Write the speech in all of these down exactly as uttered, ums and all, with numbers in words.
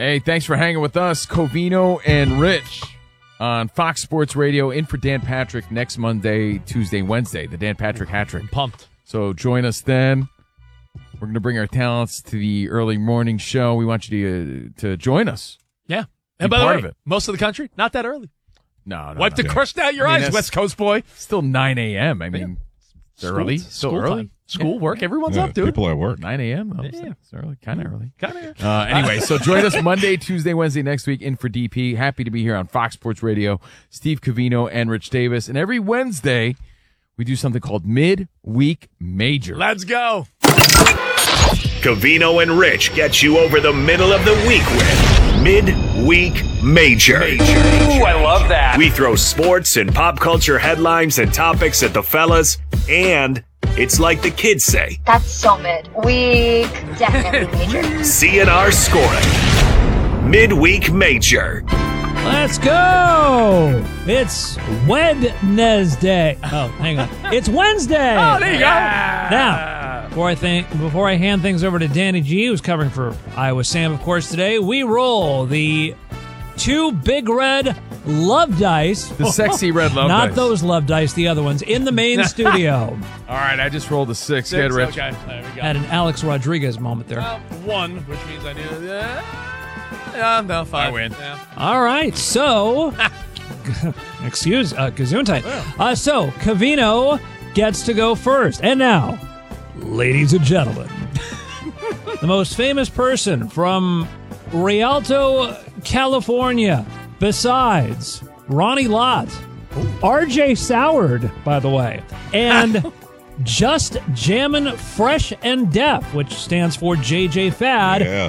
Hey, thanks for hanging with us, Covino and Rich on Fox Sports Radio. In for Dan Patrick next Monday, Tuesday, Wednesday, the Dan Patrick hat trick. I'm pumped. So join us then. We're going to bring our talents to the early morning show. We want you to, uh, to join us. Yeah. Be And by the part way, of it. most of the country, not that early. No, no, Wipe no. the crust out your I mean, eyes, that's West Coast boy. Still nine a.m. I mean, it's School- early. Still school early. time. School, work, everyone's Yeah, up, dude. people at work. nine a.m. Oh, Yeah. It's early. Kind of early. Kind of. Uh, anyway, so join us Monday, Tuesday, Wednesday next week in for D P. Happy to be here on Fox Sports Radio. Steve Covino and Rich Davis. And every Wednesday, we do something called Mid-Week Major. Let's go. Covino and Rich get you over the middle of the week with Mid-Week Major. Ooh, I love that. We throw sports and pop culture headlines and topics at the fellas, and it's like the kids say, That's so mid. Week. Definitely major. C N R scoring. Mid-Week Major. Let's go! It's Wednesday. Oh, hang on. It's Wednesday. Oh, there you go. Now, before I think, before I hand things over to Danny G, who's covering for Iowa Sam, of course, today, we roll the two big red love dice. The sexy red love Not dice. those love dice, the other ones, in the main studio. All right, I just rolled a six. Six, Get Rich. Okay, there we go. Had an Alex Rodriguez moment there. Uh, one, which means I knew. Uh, yeah, no, five. I win. Yeah. All right, so excuse uh, Gesundheit. Uh, so Covino gets to go first, and now, ladies and gentlemen, the most famous person from Rialto, California, besides Ronnie Lott, R J Soward, by the way, and Just Jammin' Fresh and Deaf, which stands for J J Fad, Yeah.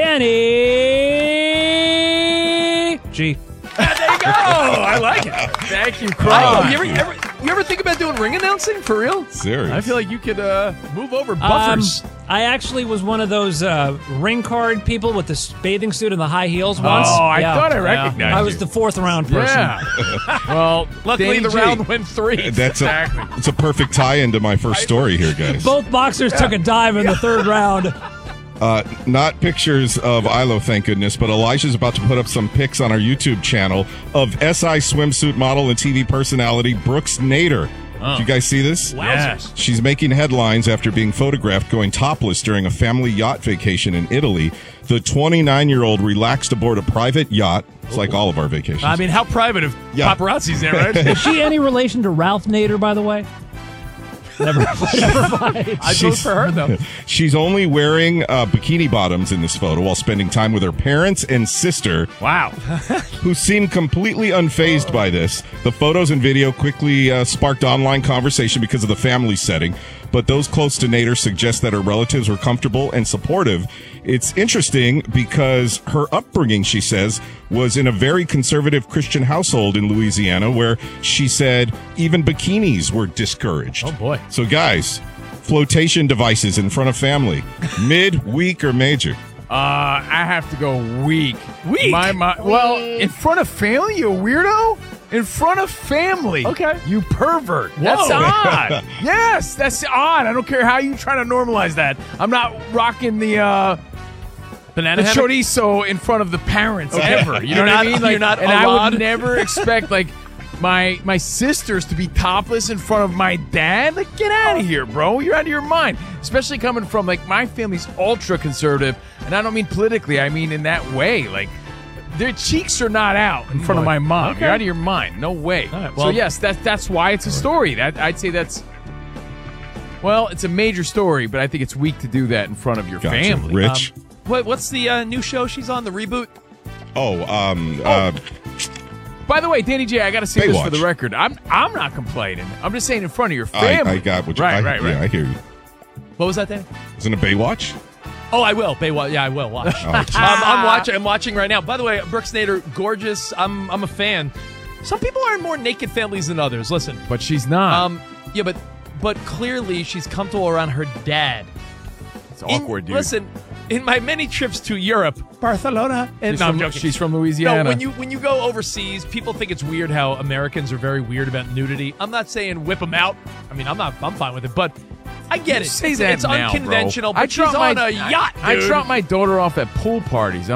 Danny G. There you go. I like it. Thank you, Oh, Crow. you, ever, ever, you ever think about doing ring announcing for real? Serious. I feel like you could uh, Move over buffers. Um, I actually was one of those uh, ring card people with the bathing suit and the high heels once. Oh, I Yeah. thought I recognized I was you. the fourth round person. Yeah. Well, Luckily, Danny the G. round went three. That's a, it's a perfect tie into my first story here, guys. Both boxers took a dive in the third round. Uh, not pictures of Ilo, thank goodness, but Elijah's about to put up some pics on our YouTube channel of S I swimsuit model and T V personality Brooks Nader. Did you guys see this? Wowzers. She's making headlines after being photographed going topless during a family yacht vacation in Italy. The twenty-nine-year-old relaxed aboard a private yacht. It's like all of our vacations. I mean, how private if Yeah. paparazzi's there, right? Is she any relation to Ralph Nader, by the way? Never, never mind. I vote for her, though. She's only wearing uh, bikini bottoms in this photo while spending time with her parents and sister, Wow. who seem completely unfazed by this. The photos and video quickly uh, sparked online conversation because of the family setting, but those close to Nader suggest that her relatives were comfortable and supportive. It's interesting because her upbringing, she says, was in a very conservative Christian household in Louisiana where she said even bikinis were discouraged. Oh, boy. So, guys, flotation devices in front of family, mid, week, or major? Uh, I have to go weak. Weak? My, my, well, in front of family, you weirdo? In front of family. Okay. You pervert. That's Whoa. odd. Yes, that's odd. I don't care how you try to normalize that. I'm not rocking the uh, Banana the hammock? chorizo in front of the parents Okay. ever. You know You're what not- I mean? Like, you're not and I allowed- would never expect like my my sisters to be topless in front of my dad. Like, get out of here, bro. You're out of your mind. Especially coming from like my family's ultra conservative, and I don't mean politically. I mean in that way. Like, their cheeks are not out in front of my mom. Okay. You're out of your mind. No way. All right, so well- yes, that's that's why it's a story. That I'd say that's. Well, it's a major story, but I think it's weak to do that in front of your Gotcha. family. Rich? Um, what, what's the uh, new show she's on, the reboot? oh, um, uh, By the way, Danny J, I got to say this for Baywatch. the record. I'm I'm not complaining. I'm just saying in front of your I, family. I got what you right, I, right, right. Yeah, I hear you. What was that, Danny? Isn't it Baywatch? Oh, I will. Baywatch. Yeah, I will watch. Oh, um, I'm watching. I'm watching right now. By the way, Brooks Nader, gorgeous. I'm I'm a fan. Some people are in more naked families than others. Listen, But she's not. um, yeah, but but clearly she's comfortable around her dad. it's awkward, in, dude. Listen, in my many trips to Europe, Barcelona, and she's, no, I'm from, joking. she's from Louisiana. No, when you when you go overseas, people think it's weird how Americans are very weird about nudity. I'm not saying whip them out. I mean, I'm not. I'm fine with it, but I get You it. say it's that it's now, unconventional, bro. but she's drop on my, a yacht, I, I dude. drop my daughter off at pool parties. I'm like,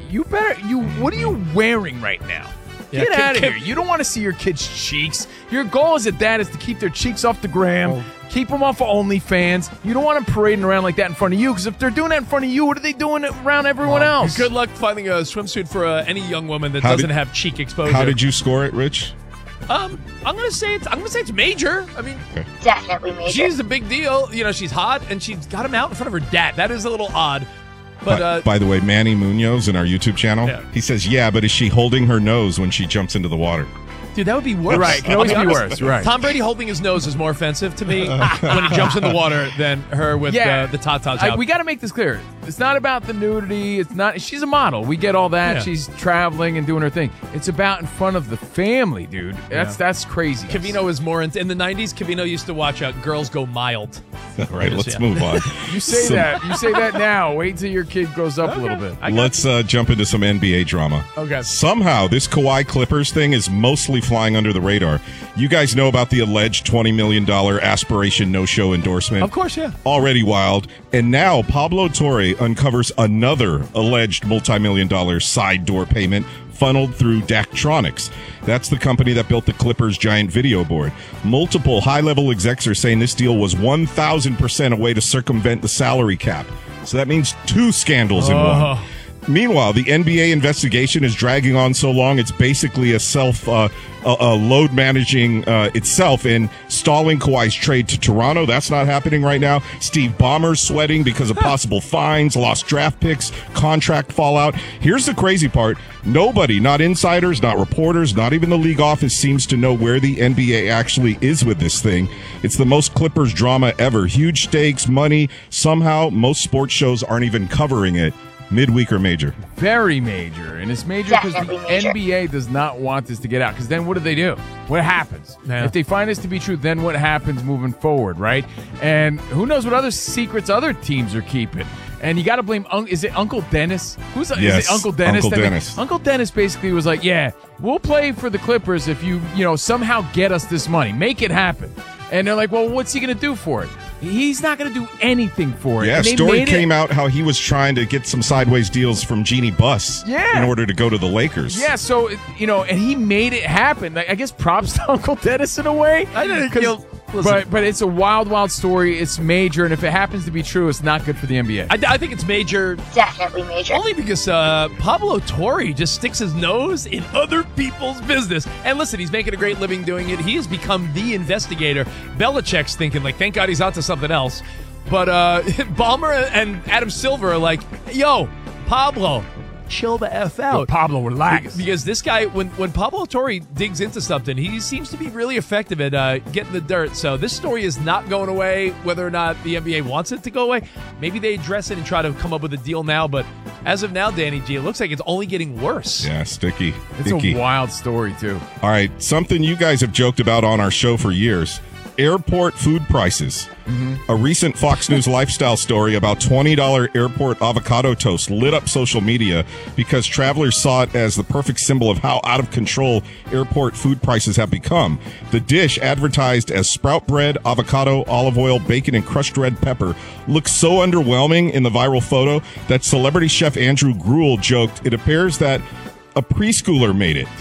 you better you. What are you wearing right now? Yeah, Get Kim- out of Kim- here. You don't want to see your kids' cheeks. Your goal as a dad is to keep their cheeks off the gram, Oh. keep them off of OnlyFans. You don't want them parading around like that in front of you, because if they're doing that in front of you, what are they doing around everyone else? Good luck finding a swimsuit for uh, any young woman that How doesn't did- have cheek exposure. How did you score it, Rich? Um, I'm gonna say it's. I'm gonna say it's major. I mean, Definitely major. she's a big deal. You know, she's hot, and she's got him out in front of her dad. That is a little odd. But by, uh, by the way, Manny Munoz in our YouTube channel, Yeah. he says, yeah, but is she holding her nose when she jumps into the water? dude, that would be worse. Right, it can always I'll be honest. worse, right. Tom Brady holding his nose is more offensive to me when he jumps in the water than her with Yeah. uh, the tatas I, out. we got to make this clear. It's not about the nudity. It's not. She's a model. We get all that. Yeah. She's traveling and doing her thing. It's about in front of the family, dude. That's that's crazy. Cavino is more in, in the nineties. Cavino used to watch uh, Girls Go Mild. All right, let's Yeah. move on. You say Some- that. You say that now. Wait until your kid grows up a little bit. I got Let's uh, jump into some N B A drama. Okay. Somehow, this Kawhi Clippers thing is mostly flying under the radar. You guys know about the alleged twenty million dollars aspiration no-show endorsement? Of course, yeah. Already wild. And now Pablo Torre uncovers another alleged multi-million dollar side door payment funneled through Daktronics. That's the company that built the Clippers' giant video board. Multiple high-level execs are saying this deal was one thousand percent a way to circumvent the salary cap. So that means two scandals in one. Meanwhile, the N B A investigation is dragging on so long, it's basically a self, uh, a, a load managing uh, itself and stalling Kawhi's trade to Toronto. That's not happening right now. Steve Ballmer's sweating because of possible fines, lost draft picks, contract fallout. Here's the crazy part. Nobody, not insiders, not reporters, not even the league office seems to know where the N B A actually is with this thing. It's the most Clippers drama ever. Huge stakes, money. Somehow, most sports shows aren't even covering it. Midweek or major? Very major, and it's major because the Definitely major. N B A does not want this to get out. Because then what do they do? What happens Yeah. if they find this to be true? Then what happens moving forward, right? And who knows what other secrets other teams are keeping? And you got to blame. Un- is it Uncle Dennis? Who's Yes, is it Uncle Dennis? Uncle that made- Dennis. Uncle Dennis basically was like, "Yeah, we'll play for the Clippers if you, you know, somehow get us this money, make it happen." And they're like, "Well, what's he going to do for it? He's not going to do anything for it." Yeah, And they story made it- came out how he was trying to get some sideways deals from Jeannie Buss Yeah. in order to go to the Lakers. Yeah, so you know, and he made it happen. Like, I guess props to Uncle Dennis in a way. I didn't- 'Cause- you know, listen. but but it's a wild, wild story. It's major, and if it happens to be true, it's not good for the N B A. I, I think it's major Definitely major. only because uh, Pablo Torre just sticks his nose in other people's business. And listen, he's making a great living doing it. He has become the investigator. Belichick's thinking, like, thank God he's onto something else. But uh, Ballmer and Adam Silver are like, yo, Pablo, chill the F out. Pablo, relax. Because this guy, when, when Pablo Torre digs into something, he seems to be really effective at uh, getting the dirt. So this story is not going away, whether or not the N B A wants it to go away. Maybe they address it and try to come up with a deal now. But as of now, Danny G, it looks like it's only getting worse. Yeah, sticky. It's Sticky. a wild story too. All right, something you guys have joked about on our show for years. Airport food prices. A recent Fox News lifestyle story about twenty dollars airport avocado toast lit up social media because travelers saw it as the perfect symbol of how out of control airport food prices have become. The dish, advertised as sprout bread, avocado, olive oil, bacon, and crushed red pepper, looks so underwhelming in the viral photo that celebrity chef Andrew Gruel joked, "It appears that a preschooler made it."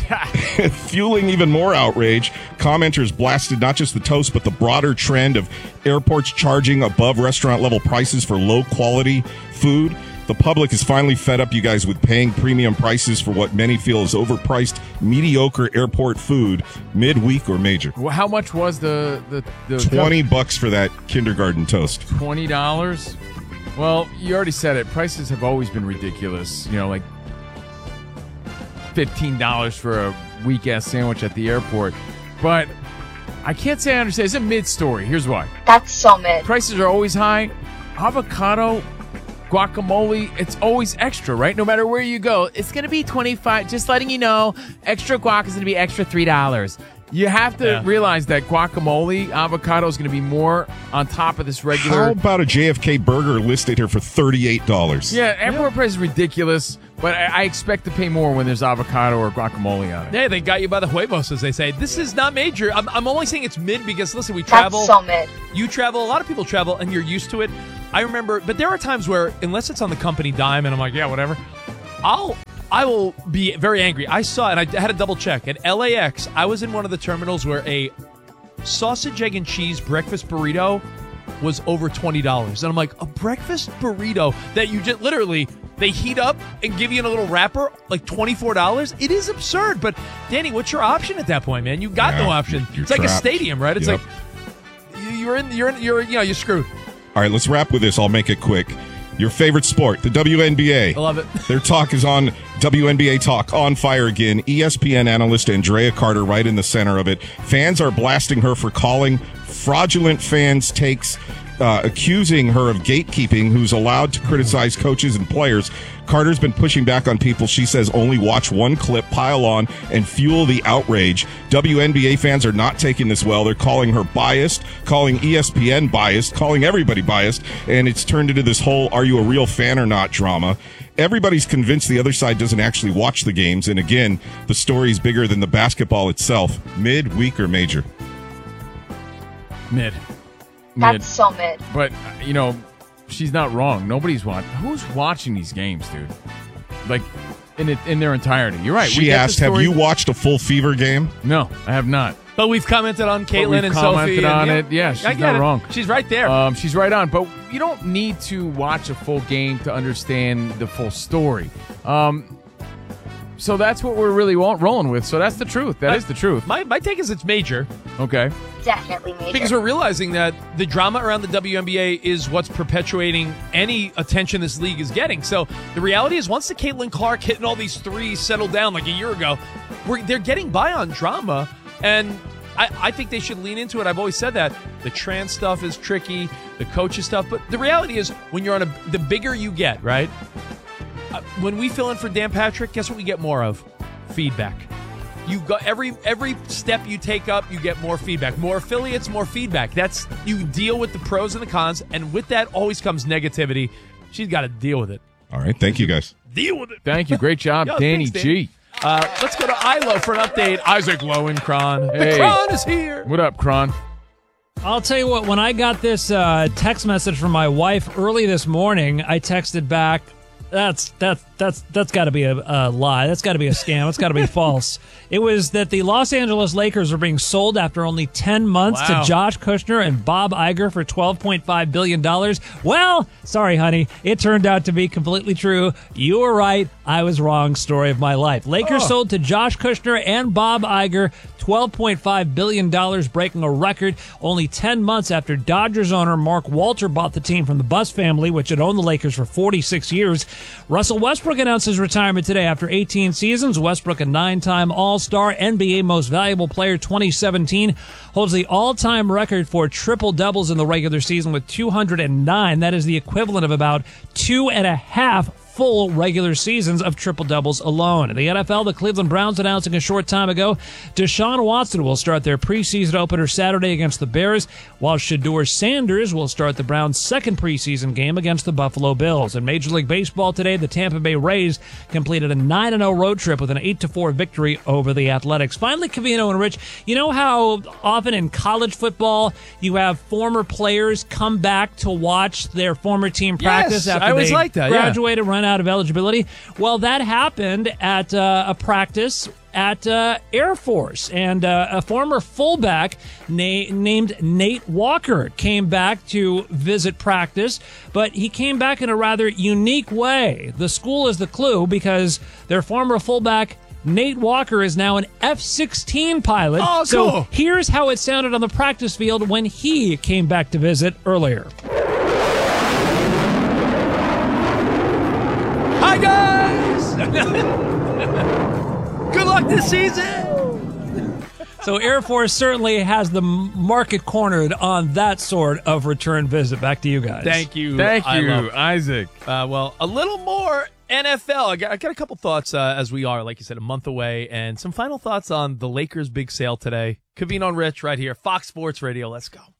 Fueling even more outrage, commenters blasted not just the toast, but the broader trend of airports charging above restaurant level prices for low quality food. The public is finally fed up, you guys, with paying premium prices for what many feel is overpriced, mediocre airport food, midweek or major. Well, how much was the the, the twenty bucks for that kindergarten toast. Twenty dollars? Well, you already said it. Prices have always been ridiculous. You know, like fifteen dollars for a weak ass sandwich at the airport. But I can't say I understand. It's a mid story. Here's why. That's so mid. Prices are always high. Avocado, guacamole, it's always extra, right? No matter where you go, it's going to be twenty-five. Just letting you know, extra guac is going to be extra three dollars. You have to Yeah. realize that guacamole, avocado is going to be more on top of this How regular. about a J F K burger listed here for thirty-eight dollars? Yeah, airport price is ridiculous, but I, I expect to pay more when there's avocado or guacamole on it. Hey, they got you by the huevos, as they say. This is not major. I'm, I'm only saying it's mid because, listen, we That's travel. so mid. You travel. A lot of people travel, and you're used to it. I remember, but there are times where, unless it's on the company dime, and I'm like, yeah, whatever, I'll I will be very angry. I saw, and I had to double check, at L A X, I was in one of the terminals where a sausage, egg, and cheese breakfast burrito was over twenty dollars. And I'm like, a breakfast burrito that you just literally, they heat up and give you in a little wrapper, like twenty-four dollars? It is absurd. But, Danny, what's your option at that point, man? You got Yeah, no option. you're It's like a trapped. stadium, right? It's Yep. like you- you're in, you're in, you're, you know, you're screwed. All right, let's wrap with this. I'll make it quick. Your favorite sport, the W N B A. I love it. Their talk is on W N B A Talk, on fire again. E S P N analyst Andrea Carter right in the center of it. Fans are blasting her for calling fraudulent fans takes, uh, accusing her of gatekeeping, who's allowed to criticize coaches and players. Carter's been pushing back on people she says only watch one clip, pile on, and fuel the outrage. W N B A fans are not taking this well. They're calling her biased, calling E S P N biased, calling everybody biased, and it's turned into this whole are you a real fan or not drama. Everybody's convinced the other side doesn't actually watch the games, and again, the story's bigger than the basketball itself. Mid, weak, or major? Mid. That's Mid. so mid. But, uh, you know, she's not wrong. Nobody's watching. Who's watching these games, dude? Like, in it, in their entirety. You're right. We She get the asked, have story- you watched a full Fever game? No, I have not. But we've commented on But Caitlin we've and commented Sophie. on and, it. Yeah, she's I get not it. wrong. She's right there. Um, she's right on. But you don't need to watch a full game to understand the full story. Um, so that's what we're really wa- rolling with. So that's the truth. That My- is the truth. my, my take is it's major. Okay. Definitely major. Because we're realizing that the drama around the W N B A is what's perpetuating any attention this league is getting. So the reality is once the Caitlin Clark hitting all these threes settled down like a year ago, we're, they're getting by on drama. And I, I think they should lean into it. I've always said that. The trans stuff is tricky, the coaches stuff. But the reality is when you're on a, the bigger you get, right? Uh, when we fill in for Dan Patrick, guess what we get more of? Feedback. You go every every step you take up, you get more feedback. More affiliates, more feedback. That's you deal with the pros and the cons, and with that always comes negativity. She's got to deal with it. All right, thank you guys. Deal with it. Thank you. Great job, Yo, Danny thanks, G. Uh, let's go to Ilo for an update. Isaac Lowenkron. Hey. The Kron is here. What up, Kron? I'll tell you what, when I got this uh, text message from my wife early this morning, I texted back, that's that's that's that's got to be a, a lie. That's got to be a scam. That's got to be false. It was that the Los Angeles Lakers are being sold after only ten months Wow. to Josh Kushner and Bob Iger for twelve point five billion dollars. Well, sorry, honey. It turned out to be completely true. You were right. I was wrong. Story of my life. Lakers Oh. sold to Josh Kushner and Bob Iger twelve point five billion dollars, breaking a record only ten months after Dodgers owner Mark Walter bought the team from the Buss family, which had owned the Lakers for forty-six years. Russell Westbrook announced his retirement today after eighteen seasons. Westbrook, a nine-time All-Star, N B A Most Valuable Player twenty seventeen, holds the all-time record for triple-doubles in the regular season with two hundred nine. That is the equivalent of about two and a half full regular seasons of triple-doubles alone. In the N F L, the Cleveland Browns announcing a short time ago Deshaun Watson will start their preseason opener Saturday against the Bears, while Shedeur Sanders will start the Browns' second preseason game against the Buffalo Bills. In Major League Baseball today, the Tampa Bay Rays completed a nine and oh road trip with an eight to four victory over the Athletics. Finally, Covino and Rich, you know how often in college football you have former players come back to watch their former team practice Yes, after I always they like that, yeah. graduated, run out of eligibility? Well, that happened at uh, a practice at uh, Air Force, and uh, a former fullback na- named Nate Walker came back to visit practice, but he came back in a rather unique way. The school is the clue because their former fullback Nate Walker is now an F sixteen pilot. Oh, so cool. here's how it sounded on the practice field when he came back to visit earlier. Hi, guys. Good luck this season. So Air Force certainly has the market cornered on that sort of return visit. Back to you guys. Thank you. Thank I you, love it. Isaac. Uh, well, a little more N F L. I got, I got a couple thoughts uh, as we are, like you said, a month away, and some final thoughts on the Lakers' big sale today. Covino and Rich right here, Fox Sports Radio. Let's go.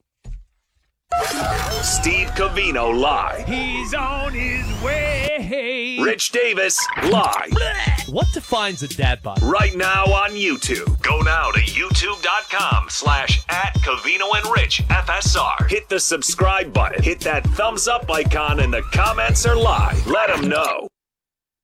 Steve Covino live. He's on his way. Rich Davis live. What defines a dad bod? Right now on YouTube. Go now to youtube.com slash at Covino and Rich F S R. Hit the subscribe button. Hit that thumbs up icon and the comments are live. Let them know. Hey,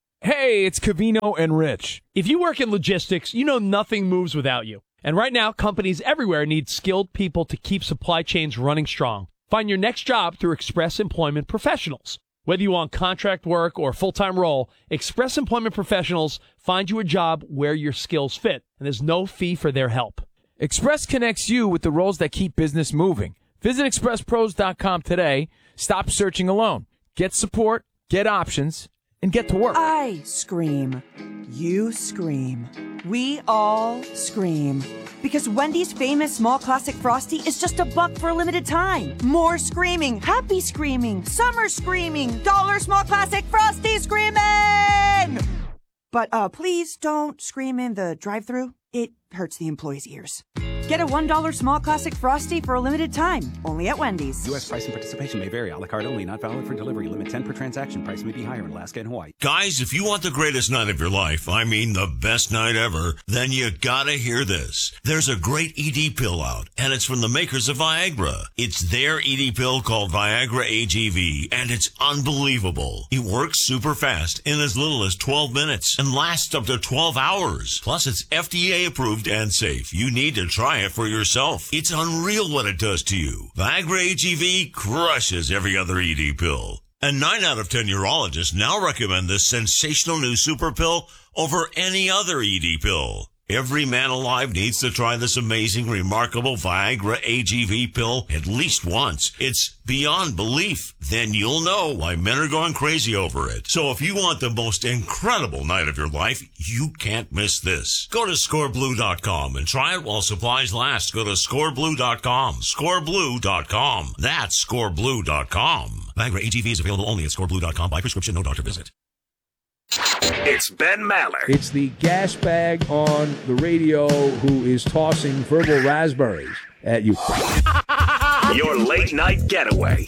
Hey, it's Covino and Rich. If you work in logistics, you know nothing moves without you. And right now, companies everywhere need skilled people to keep supply chains running strong. Find your next job through Express Employment Professionals. Whether you want contract work or full-time role, Express Employment Professionals find you a job where your skills fit, and there's no fee for their help. Express connects you with the roles that keep business moving. Visit express pros dot com today. Stop searching alone. Get support, get options, and get to work. I scream. You scream. We all scream. Because Wendy's famous small classic Frosty is just a buck for a limited time. More screaming, happy screaming, summer screaming, dollar small classic Frosty screaming! But uh, please don't scream in the drive-thru. It hurts the employees' ears. Get a one dollar small classic Frosty for a limited time, only at Wendy's. U S price and participation may vary. A la carte only, not valid for delivery. Limit ten per transaction. Price may be higher in Alaska and Hawaii. Guys, if you want the greatest night of your life, I mean the best night ever, then you gotta hear this. There's a great E D pill out, and it's from the makers of Viagra. It's their E D pill called Viagra A G V, and it's unbelievable. It works super fast in as little as twelve minutes and lasts up to twelve hours. Plus, it's F D A approved and safe. You need to try it for yourself. It's unreal what it does to you. Viagra A G V crushes every other E D pill. And nine out of ten urologists now recommend this sensational new super pill over any other E D pill. Every man alive needs to try this amazing, remarkable Viagra A G V pill at least once. It's beyond belief. Then you'll know why men are going crazy over it. So if you want the most incredible night of your life, you can't miss this. Go to score blue dot com and try it while supplies last. Go to score blue dot com. score blue dot com. That's score blue dot com. Viagra A G V is available only at score blue dot com by prescription, no doctor visit. It's Ben Maller. It's the gas bag on the radio who is tossing verbal raspberries at you. Your late night getaway.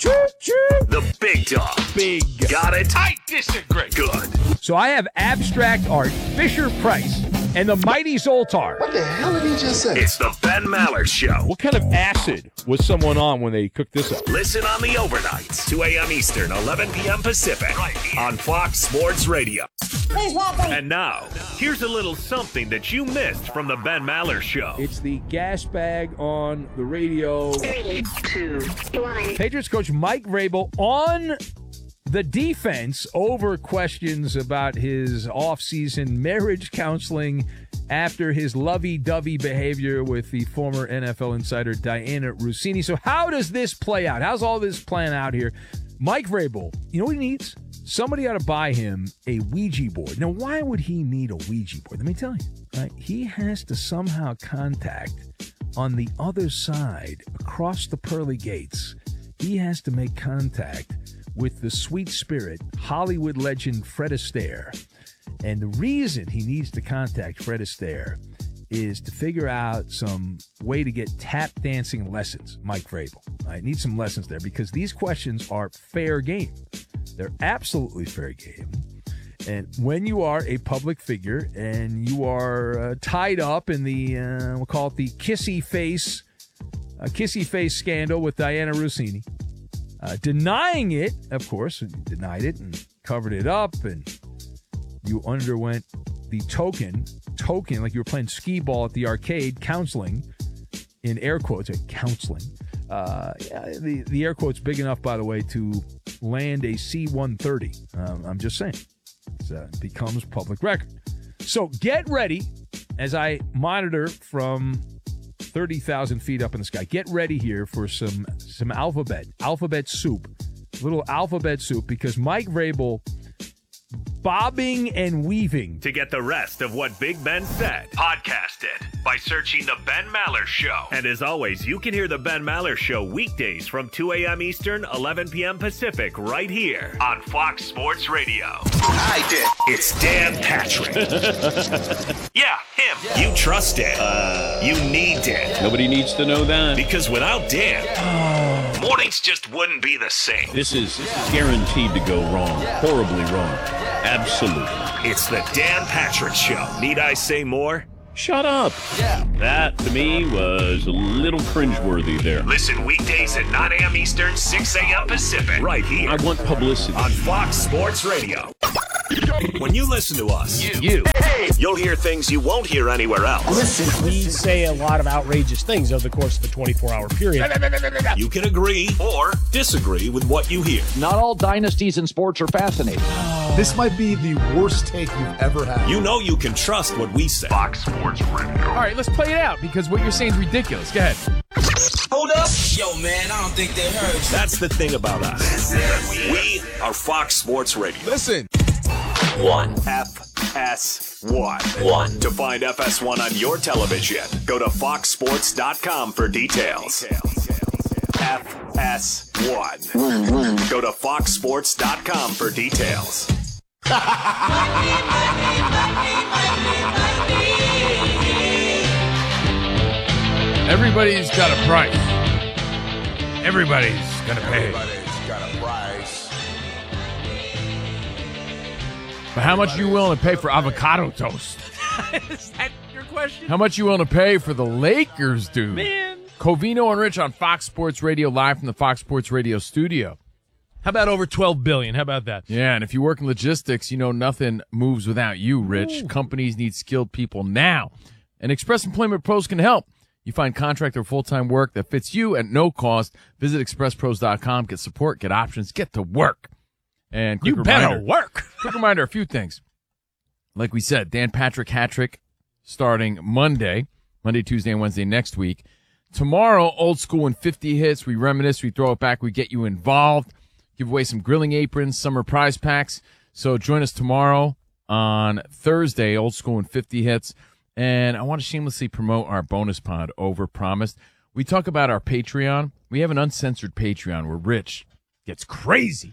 The big dog. Big. Got it? I disagree. Good. So I have abstract art, Fisher Price, and the mighty Zoltar. What the hell did he just say? It's the Ben Maller Show. What kind of acid was someone on when they cooked this up? Listen on the overnights, two a.m. Eastern, eleven p.m. Pacific, right here on Fox Sports Radio. Please welcome. And now, here's a little something that you missed from the Ben Maller Show. It's the gas bag on the radio. Three, two, one. Patriots coach Mike Vrabel on the defense over questions about his offseason marriage counseling after his lovey-dovey behavior with the former N F L insider Diana Russini. So how does this play out? How's all this playing out here? Mike Vrabel, you know what he needs? Somebody ought to buy him a Ouija board. Now, why would he need a Ouija board? Let me tell you. Right? He has to somehow contact on the other side, across the pearly gates, he has to make contact with the sweet spirit, Hollywood legend Fred Astaire. And the reason he needs to contact Fred Astaire is to figure out some way to get tap dancing lessons, Mike Vrabel. I need some lessons there because these questions are fair game. They're absolutely fair game. And when you are a public figure and you are uh, tied up in the, uh, we'll call it the kissy face, uh, kissy face scandal with Diana Russini, uh, denying it, of course, you denied it and covered it up, and you underwent the token, token, like you were playing skee ball at the arcade, counseling, in air quotes, uh, counseling. Uh, yeah, the, the air quote's big enough, by the way, to land a C one thirty. Um, I'm just saying. It uh, becomes public record. So get ready as I monitor from thirty thousand feet up in the sky. Get ready here for some some alphabet, alphabet soup, little alphabet soup, because Mike Vrabel bobbing and weaving. To get the rest of what Big Ben said, podcast it by searching The Ben Maller Show. And as always, you can hear The Ben Maller Show weekdays from two a.m. Eastern, eleven p.m. Pacific, right here on Fox Sports Radio. I did. It's Dan Patrick. Yeah, him. Yeah. You trust Dan. Uh, you need Dan. Nobody needs to know that. Because without Dan, oh. mornings just wouldn't be the same. This is guaranteed to go wrong. Horribly wrong. Absolutely. It's the Dan Patrick Show. Need I say more? Shut up. Yeah. That, to me, was a little cringeworthy there. Listen weekdays at nine a.m. Eastern, six a.m. Pacific. Right here. I want publicity. On Fox Sports Radio. When you listen to us, You. You. you'll hear things you won't hear anywhere else. Listen, we say a lot of outrageous things over the course of a twenty-four hour period. You can agree or disagree with what you hear. Not all dynasties in sports are fascinating. This might be the worst take you've ever had. You know you can trust what we say. Fox Sports Radio. All right, let's play it out because what you're saying is ridiculous. Go ahead. Hold up. Yo, man, I don't think they heard you. That's the thing about us. We are Fox Sports Radio. Listen. One. F S one. One. To find F S one on your television, go to fox sports dot com for details. F S one. One, one. Go to fox sports dot com for details. Everybody's got a price. Everybody's gonna pay. Everybody's got a price. But how much you willing to pay for avocado toast? Is that your question? How much you willing to pay for the Lakers, dude? Man. Covino and Rich on Fox Sports Radio, live from the Fox Sports Radio studio. How about over twelve billion dollars? How about that? Yeah, and if you work in logistics, you know nothing moves without you, Rich. Ooh. Companies need skilled people now. And Express Employment Pros can help. You find contract or full-time work that fits you at no cost. Visit express pros dot com. Get support, get options, get to work. And quick you reminder, better work. Quick reminder, a few things. Like we said, Dan Patrick Hat-Trick starting Monday, Monday, Tuesday, and Wednesday next week. Tomorrow, old school and fifty hits. We reminisce, we throw it back, we get you involved. Give away some grilling aprons, summer prize packs. So join us tomorrow on Thursday, old school and fifty hits. And I want to shamelessly promote our bonus pod, Overpromised. We talk about our Patreon. We have an uncensored Patreon where Rich gets crazy.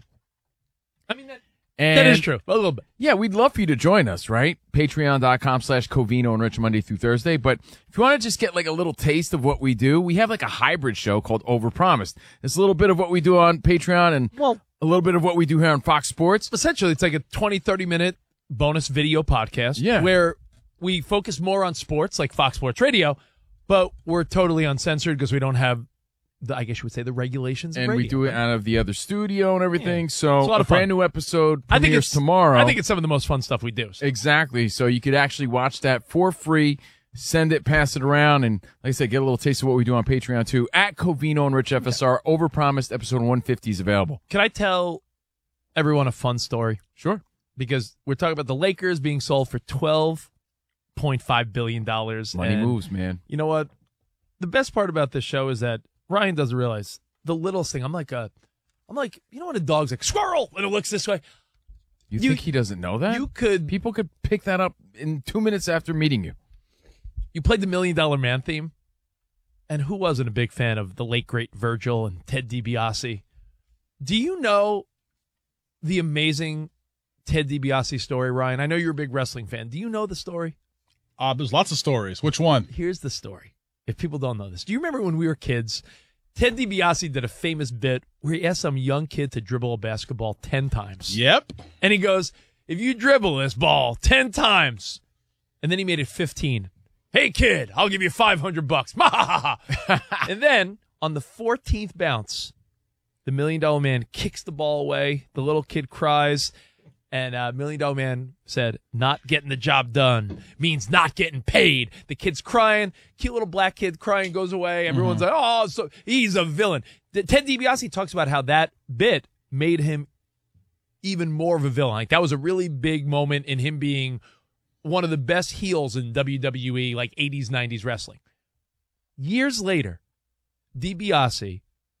I mean, that, and that is true. A little bit. Yeah, we'd love for you to join us, right? Patreon.com slash Covino and Rich Monday through Thursday. But if you want to just get like a little taste of what we do, we have like a hybrid show called Overpromised. It's a little bit of what we do on Patreon and well, a little bit of what we do here on Fox Sports. Essentially, it's like a twenty, thirty minute bonus video podcast yeah. where we focus more on sports, like Fox Sports Radio, but we're totally uncensored because we don't have, the, I guess you would say, the regulations. And of radio, we do it right? out of the other studio and everything. Yeah. So It's a lot of brand fun. new episode I think premieres it's tomorrow. I think it's some of the most fun stuff we do. So. Exactly. So you could actually watch that for free. Send it, pass it around, and like I said, get a little taste of what we do on Patreon too. At Covino and Rich F S R, Overpromised episode one fifty is available. Can I tell everyone a fun story? Sure. Because we're talking about the Lakers being sold for twelve point five billion dollars. Money and moves, man. You know what? The best part about this show is that Ryan doesn't realize the littlest thing. I'm like a, I'm like, you know when a dog's like, squirrel, and it looks this way? You, you think he doesn't know that? You could. People could pick that up in two minutes after meeting you. You played the Million Dollar Man theme, and who wasn't a big fan of the late, great Virgil and Ted DiBiase? Do you know the amazing Ted DiBiase story, Ryan? I know you're a big wrestling fan. Do you know the story? Uh, there's lots of stories. Which one? Here's the story. If people don't know this. Do you remember when we were kids, Ted DiBiase did a famous bit where he asked some young kid to dribble a basketball ten times. Yep. And he goes, if you dribble this ball ten times, and then he made it fifteen. Hey, kid, I'll give you five hundred bucks. And then on the fourteenth bounce, the Million Dollar Man kicks the ball away. The little kid cries. And uh, Million Dollar Man said, not getting the job done means not getting paid. The kid's crying. Cute little black kid crying goes away. Everyone's Mm-hmm. like, oh, so he's a villain. Ted DiBiase talks about how that bit made him even more of a villain. Like that was a really big moment in him being one of the best heels in W W E, like eighties, nineties wrestling. Years later, DiBiase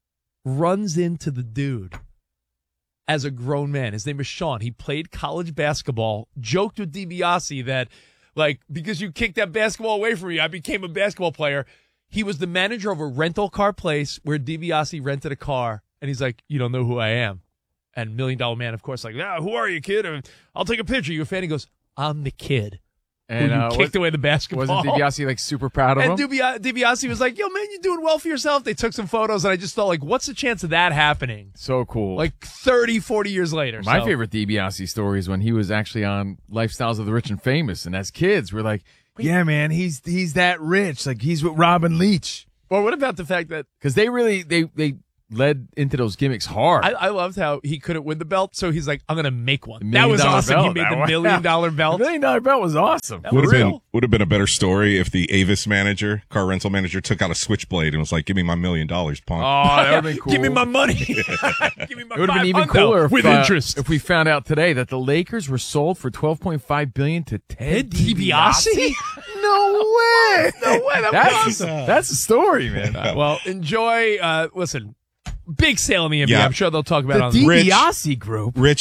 runs into the dude as a grown man. His name is Sean. He played college basketball, joked with DiBiase that, like, because you kicked that basketball away from me, I became a basketball player. He was the manager of a rental car place where DiBiase rented a car, and he's like, you don't know who I am. And Million Dollar Man, of course, like, yeah, who are you, kid? I'll take a picture. You a fan? He goes, I'm the kid. And who you uh, kicked was, away the basketball. Wasn't DiBiase like super proud of and him? And DiBiase was like, yo, man, you're doing well for yourself. They took some photos, and I just thought, like, what's the chance of that happening? So cool. Like thirty, forty years later. My so. favorite DiBiase story is when he was actually on Lifestyles of the Rich and Famous, and as kids, we're like, yeah, man, he's he's that rich. Like, he's with Robin Leach. Or what about the fact that... Because they really, they, they led into those gimmicks hard. I, I loved how he couldn't win the belt, so he's like, I'm going to make one. That Million was dollar awesome. belt, He made that the one. million dollar belt. The million dollar belt was awesome. That Would was have been real. would have been a better story if the Avis manager, car rental manager, took out a switchblade and was like, "Give me my million dollars, punk." Oh, that would have been cool. Give me my money. Give me my It would have been even five hundo cooler if, with uh, interest. if we found out today that the Lakers were sold for twelve point five billion dollars to Ted, Ted DiBiase? No way. No way. That That's was a, awesome. that's a story, man. Uh, well, enjoy. Uh, listen, big sale in the N B A. Yeah. I'm sure they'll talk about The it on the DiBiase group. Rich,